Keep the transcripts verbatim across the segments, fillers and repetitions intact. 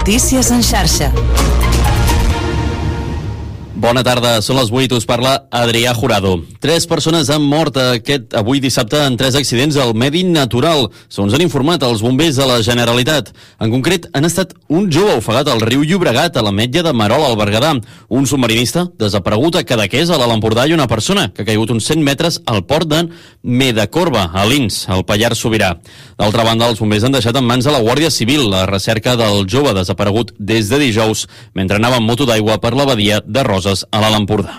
Notícies en xarxa. Bona tarda, són les vuit, us parla Adrià Jurado. Tres persones han mort aquest avui dissabte en tres accidents al medi natural. Segons han informat els bombers de la Generalitat. En concret, han estat un jove ofegat al riu Llobregat, a l'Ametlla de Marol, al Berguedà, un submarinista desaparegut a Cadaqués, a l'Alt Empordà, i una persona que ha caigut uns cent metres al port de Medacorba, a Lins, al Pallars Sobirà. D'altra banda, els bombers han deixat en mans de la Guàrdia Civil la recerca del jove desaparegut des de dijous, mentre anava en moto d'aigua per la badia de Roses, a l'Alt Empordà.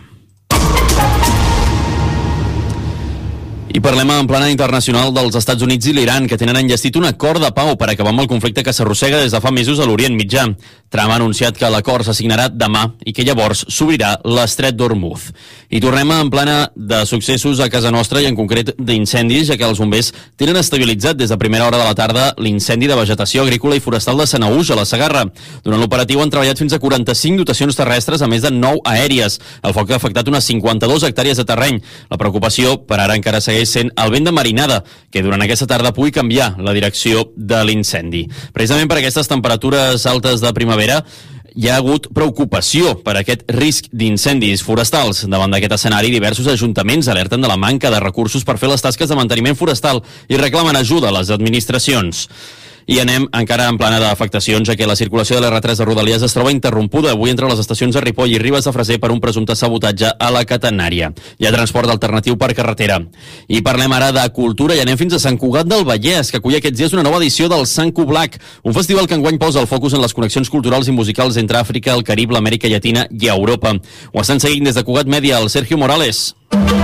I parlem en plana internacional dels Estats Units i l'Iran, que tenen enllestit un acord de pau per acabar amb el conflicte que s'arrossega des de fa mesos a l'Orient Mitjà. Trump ha anunciat que l'acord s'assignarà demà i que llavors s'obrirà l'estret d'Hormuz. I tornem en plana de successos a casa nostra i en concret d'incendis, ja que els bombers tenen estabilitzat des de primera hora de la tarda l'incendi de vegetació agrícola i forestal de Sanaús, a la Segarra. Durant l'operatiu han treballat fins a quaranta-cinc dotacions terrestres, a més de nou aèries. El foc ha afectat unes cinquanta-dues hectàrees de terreny. La preocupació per ara encara segueix sent el vent de marinada, que durant aquesta tarda pugui canviar la direcció de l'incendi. Precisament per aquestes temperatures altes de primavera hi ha hagut preocupació per aquest risc d'incendis forestals. Davant d'aquest escenari, diversos ajuntaments alerten de la manca de recursos per fer les tasques de manteniment forestal i reclamen ajuda a les administracions. I anem encara en plana d'afectacions, ja que la circulació de l'erre tres de Rodalies es troba interrompuda avui entre les estacions de Ripoll i Ribes de Freser per un presumpte sabotatge a la catenària. Hi ha transport alternatiu per carretera. I parlem ara de cultura i anem fins a Sant Cugat del Vallès, que acull aquests dies una nova edició del Sanku Black, un festival que enguany posa el focus en les connexions culturals i musicals entre Àfrica, el Carib, l'Amèrica Llatina i Europa. Ho estan seguint des de Cugat Mèdia, el Sergio Morales.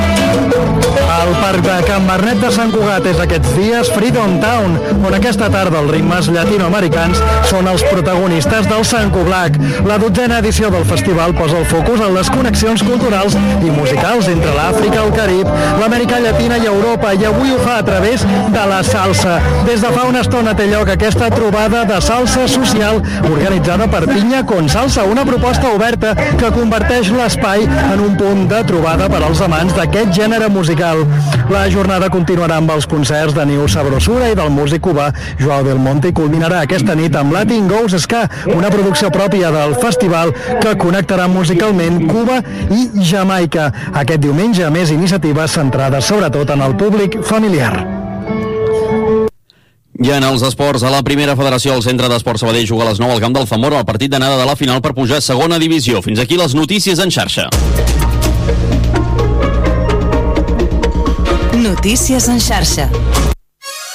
El parc de Can Barnet de Sant Cugat és aquests dies Freedom Town, on aquesta tarda els ritmes llatinoamericans són els protagonistes del Sanku Black. La dotzena edició del festival posa el focus en les connexions culturals i musicals entre l'Àfrica, el Carib, l'Amèrica Llatina i Europa, i avui ho fa a través de la salsa. Des de fa una estona té lloc aquesta trobada de salsa social organitzada per Pinya con Salsa, una proposta oberta que converteix l'espai en un punt de trobada per als amants d'aquest gènere musical. La jornada continuarà amb els concerts de Niu Sabrosura i del músic cubà Joao Del Monte i culminarà aquesta nit amb Latin Goes Ska, una producció pròpia del festival que connectarà musicalment Cuba i Jamaica. Aquest diumenge, més iniciatives centrades sobretot en el públic familiar. I en els esports, a la primera federació, el Centre d'Esport Sabadell juga a les nou al camp del Famorra al partit d'anada de la final per pujar a segona divisió. Fins aquí les notícies en xarxa. Notícies en xarxa.